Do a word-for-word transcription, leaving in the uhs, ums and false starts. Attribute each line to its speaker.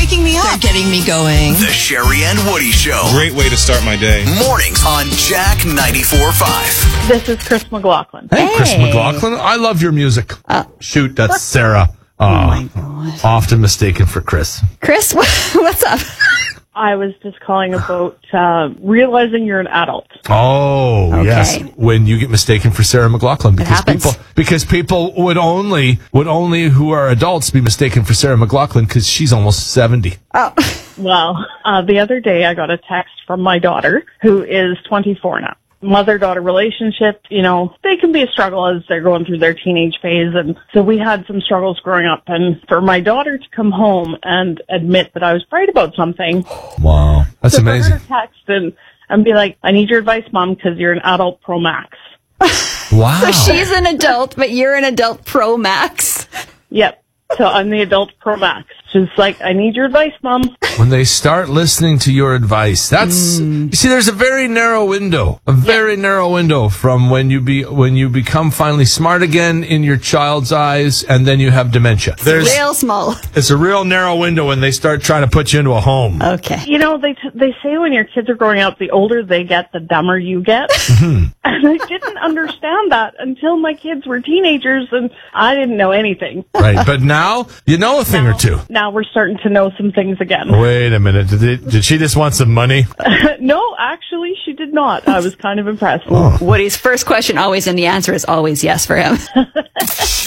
Speaker 1: waking me up. They're getting me going.
Speaker 2: The Sherry and Woody Show.
Speaker 3: Great way to start my day.
Speaker 2: Mornings on Jack ninety-four point five.
Speaker 4: This is Chris McLaughlin.
Speaker 5: Hey,
Speaker 1: Hey.
Speaker 5: Chris McLaughlin. I love your music.
Speaker 1: Uh,
Speaker 5: Shoot, that's Sarah.
Speaker 1: oh,
Speaker 5: Uh,
Speaker 1: my God.
Speaker 5: often mistaken for Chris.
Speaker 1: Chris, what's up?
Speaker 4: I was just calling about uh, realizing you're an adult.
Speaker 5: Oh,
Speaker 1: Okay.
Speaker 5: yes. When you get mistaken for Sarah McLaughlin, because
Speaker 1: happens.
Speaker 5: people because people would only would only who are adults be mistaken for Sarah McLaughlin because she's almost seventy.
Speaker 1: Oh,
Speaker 4: Well, uh, the other day I got a text from my daughter, who is twenty-four now. Mother-daughter relationship, you know, they can be a struggle as they're going through their teenage phase. And so we had some struggles growing up. And for my daughter to come home and admit that I was right about something.
Speaker 5: Wow, that's
Speaker 4: so
Speaker 5: amazing.
Speaker 4: For her to text and, and be like, I need your advice, Mom, because you're an adult Pro Max.
Speaker 5: Wow.
Speaker 1: so she's an adult, but you're an adult Pro Max.
Speaker 4: Yep. So I'm the adult Pro Max. She's like, I need your advice, Mom.
Speaker 5: When they start listening to your advice, that's you see. There's a very narrow window, a very narrow window from when you be when you become finally smart again in your child's eyes, and then you have dementia. There's
Speaker 1: Real small.
Speaker 5: it's a real narrow window when they start trying to put you into a home.
Speaker 1: Okay.
Speaker 4: You know, they t- they say when your kids are growing up, the older they get, the dumber you get. And I didn't understand that until my kids were teenagers, and I didn't know anything.
Speaker 5: Right, but now you know a thing or two.
Speaker 4: Now we're starting to know some things again.
Speaker 5: Wait a minute. Did, it, did she just want some money?
Speaker 4: No, actually, she did not. I was kind of impressed.
Speaker 1: Woody's first question always, and the answer is always yes for him.